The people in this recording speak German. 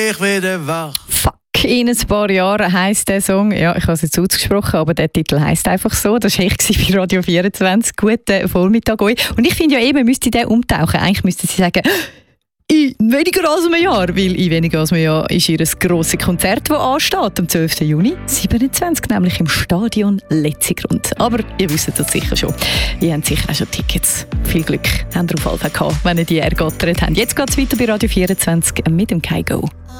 Ich werde wach. Fuck. In ein paar Jahren heisst der Song, ja, ich habe es jetzt ausgesprochen, aber der Titel heisst einfach so. Das war ich bei Radio 24. Guten Vormittag euch. Und ich finde ja eben, müsste der umtauchen. Eigentlich müsste sie sagen, in weniger als einem Jahr, weil in weniger als einem Jahr ist ihr grosses Konzert, das ansteht, am 12. Juni 27, nämlich im Stadion Letzigrund. Aber ihr wisst das sicher schon. Ihr habt sicher auch schon Tickets. Viel Glück habt ihr auf jeden Fall gehabt, wenn ihr die ergattert habt. Jetzt geht es weiter bei Radio 24 mit dem Kai Go.